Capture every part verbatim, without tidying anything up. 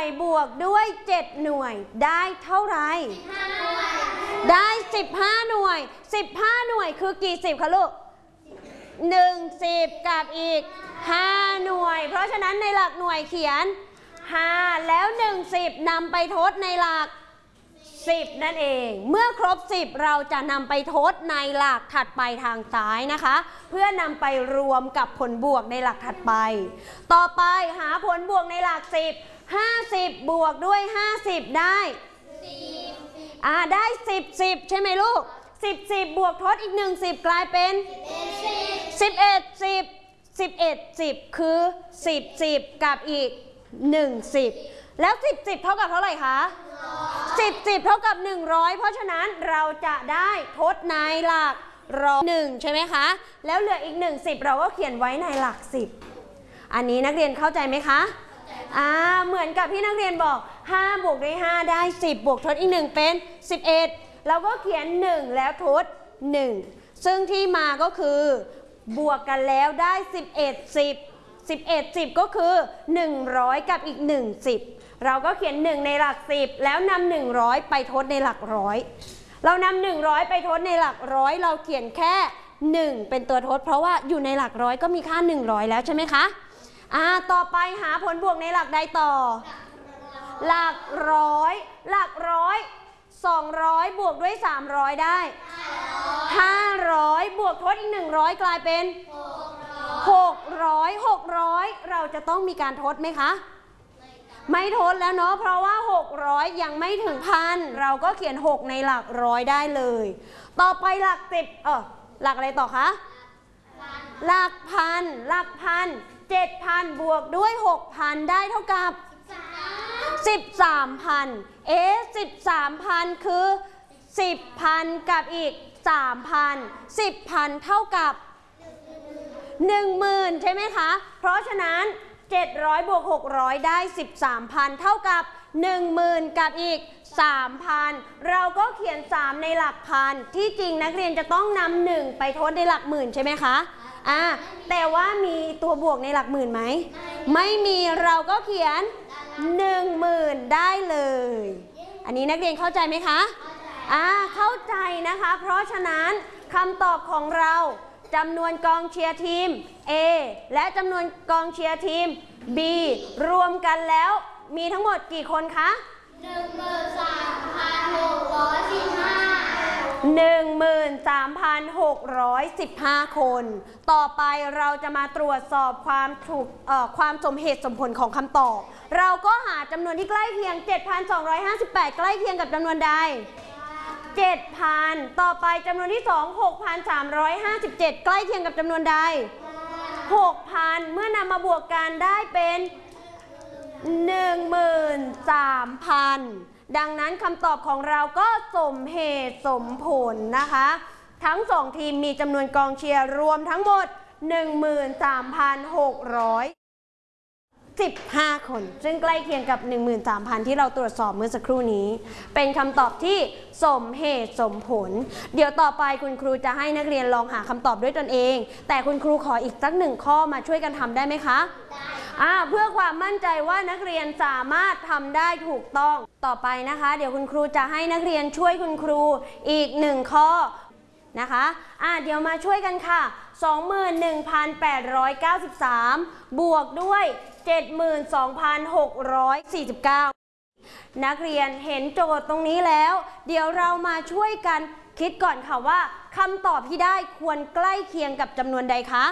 วยบวกด้วยเจ็ดหน่วยได้เท่าไหร่ได้สิบห้าหน่วยสิบห้าหน่วยคือกี่สิบคะลูกหนึ่งสิบกับอีกห้าหน่วยเพราะฉะนั้นในหลักหน่วยเขียนห้าแล้วหนึ่งสิบนำไปทดในหลักสิบนั่นเองเมื่อครบสิบเราจะนำไปทดในหลักถัดไปทางซ้ายนะคะเพื่อนำไปรวมกับผลบวกในหลักถัดไปต่อไปหาผลบวกในหลักสิบ ห้าสิบบวกด้วยห้าสิบได้อ่าได้สิบ สิบใช่ไหมลูกสิบ สิบบวกทดอีกหนึ่งสิบกลายเป็นสิบเอ็ด สิบ สิบเอ็ด สิบคือสิบ สิบกับอีกหนึ่ง สิบแล้วสิบ สิบเท่ากับเท่าไหร่คะสิบ สิบเท่ากับหนึ่งร้อยเพราะฉะนั้นเราจะได้ทดในหลักร้อยหนึ่งใช่ไหมคะแล้วเหลืออีกหนึ่งสิบเราก็เขียนไว้ในหลักสิบอันนี้นักเรียนเข้าใจไหมคะอ่าเหมือนกับที่นักเรียนบอกห้าบวกด้วยห้าได้สิบบวกทดอีกหนึ่งเป็นสิบเอ็ดเราก็เขียนหนึ่งแล้วทดหนึ่งซึ่งที่มาก็คือบวกกันแล้วได้สิบเอ็ด สิบ สิบเอ็ด สิบก็คือหนึ่งร้อยกับอีกหนึ่ง สิบเราก็เขียนหนึ่งในหลักสิบแล้วนำหนึ่งร้อยไปทดในหลักร้อยเรานำหนึ่งร้อยไปทดในหลักร้อยเราเขียนแค่หนึ่งเป็นตัวทดเพราะว่าอยู่ในหลักร้อยก็มีค่าหนึ่งร้อยแล้วใช่ไหมคะอ่าต่อไปหาผลบวกในหลักใดต่อหลักร้อยหลักร้อยสองร้อยบวกด้วยสามร้อยได้ห้าร้อยบวกทดอีกหนึ่งร้อยกลายเป็นหกร้อย หกร้อยเราจะต้องมีการทดไหมคะไม่ทดแล้วเนาะเพราะว่าหกร้อยยังไม่ถึงพันเราก็เขียนหกในหลักร้อยได้เลยต่อไปหลักสิบเออหลักอะไรต่อคะหลักพันหลักพันเจ็ดพันบวกด้วยหกพันได้เท่ากับสิบสามพันเอ๊ะสิบสามพันคือสิบพันกับอีกสามพันสิบพันเท่ากับหนึ่งหมื่นใช่ไหมคะเพราะฉะนั้นเจ็ดร้อยบวกหกร้อยได้สิบสามพันเท่ากับหนึ่งหมื่นกับอีกสามพันเราก็เขียนสามในหลักพันที่จริงนักเรียนจะต้องนำหนึ่งไปทดในหลักหมื่นใช่ไหมคะอ่าแต่ว่ามีตัวบวกในหลักหมื่นไหมไม่มีเราก็เขียนหนึ่งหมื่นได้เลยอันนี้นักเรียนเข้าใจไหมคะอ่าเข้าใจนะคะเพราะฉะนั้นคำตอบของเราจำนวนกองเชียร์ทีม A และจำนวนกองเชียร์ทีม B รวมกันแล้วมีทั้งหมดกี่คนคะ หนึ่งหมื่นสามพันหกร้อยสิบห้า หนึ่งหมื่นสามพันหกร้อยสิบห้า คนต่อไปเราจะมาตรวจสอบความถูกเอ่อความสมเหตุสมผลของคำตอบเราก็หาจำนวนที่ใกล้เคียง เจ็ดพันสองร้อยห้าสิบแปด ใกล้เคียงกับจำนวนใดเจ็ดพันต่อไปจำนวนที่สอง หกพันสามร้อยห้าสิบเจ็ด ใกล้เคียงกับจำนวนใด หกพัน เมื่อนำมาบวกกันได้เป็น หนึ่งหมื่นสามพัน ดังนั้นคำตอบของเราก็สมเหตุสมผลนะคะทั้งสองทีมมีจำนวนกองเชียร์รวมทั้งหมด หนึ่งหมื่นสามพันหกร้อยสิบห้า คนซึ่งใกล้เคียงกับ หนึ่งหมื่นสามพัน ที่เราตรวจสอบเมื่อสักครู่นี้เป็นคำตอบที่สมเหตุสมผลเดี๋ยวต่อไปคุณครูจะให้นักเรียนลองหาคำตอบด้วยตนเองแต่คุณครูขออีกสักหนึ่งข้อมาช่วยกันทำได้ไหมคะได้อ่าเพื่อความมั่นใจว่านักเรียนสามารถทำได้ถูกต้องต่อไปนะคะเดี๋ยวคุณครูจะให้นักเรียนช่วยคุณครูอีกหนึ่งข้อนะคะอ่าเดี๋ยวมาช่วยกันค่ะ สองหมื่นหนึ่งพันแปดร้อยเก้าสิบสาม บวกด้วย เจ็ดหมื่นสองพันหกร้อยสี่สิบเก้า นักเรียนเห็นโจทย์ตรงนี้แล้วเดี๋ยวเรามาช่วยกันคิดก่อนค่ะว่าคำตอบที่ได้ควรใกล้เคียงกับจำนวนใดคะ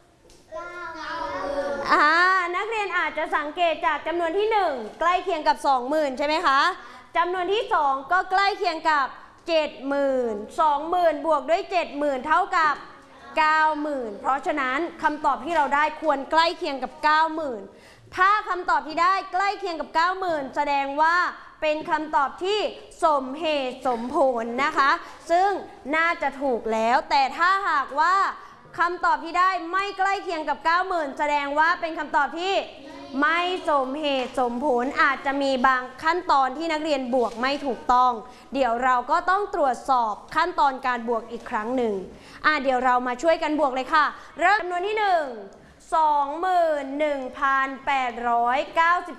อ่านักเรียนอาจจะสังเกตจากจำนวนที่หนึ่งใกล้เคียงกับ สองหมื่น ใช่ไหมคะจำนวนที่สองก็ใกล้เคียงกับเจ็ดหมื่น สองหมื่นบวกด้วยเจ็ดหมื่นเท่ากับเก้าหมื่นเพราะฉะนั้นคำตอบที่เราได้ควรใกล้เคียงกับเก้าหมื่นถ้าคำตอบที่ได้ใกล้เคียงกับเก้าหมื่นแสดงว่าเป็นคำตอบที่สมเหตุสมผลนะคะซึ่งน่าจะถูกแล้วแต่ถ้าหากว่าคำตอบที่ได้ไม่ใกล้เคียงกับเก้าหมื่นแสดงว่าเป็นคำตอบที่ไม่สมเหตุสมผลอาจจะมีบางขั้นตอนที่นักเรียนบวกไม่ถูกต้องเดี๋ยวเราก็ต้องตรวจสอบขั้นตอนการบวกอีกครั้งหนึ่งอ่ะเดี๋ยวเรามาช่วยกันบวกเลยค่ะเริ่มจำนวนที่หนึ่ง สองหมื่นหนึ่งพันแปดร้อยเก้าสิบ